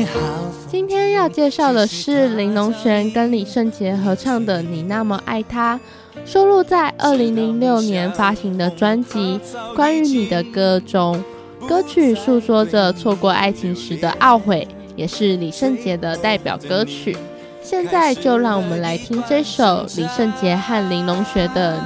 今天要介绍的是林隆璇跟李圣杰合唱的《你那么爱他》，收录在2006年发行的专辑《关于你的歌》中。歌曲诉说着错过爱情时的懊悔，也是李圣杰的代表歌曲。现在就让我们来听这首李圣杰和林隆璇的